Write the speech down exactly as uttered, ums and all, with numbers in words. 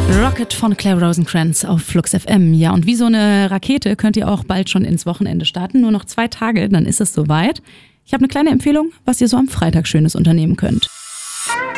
Rocket von Claire Rosencrantz auf Flux F M. Ja, und wie so eine Rakete könnt ihr auch bald schon ins Wochenende starten. Nur noch zwei Tage, dann ist es soweit. Ich habe eine kleine Empfehlung, was ihr so am Freitag Schönes unternehmen könnt.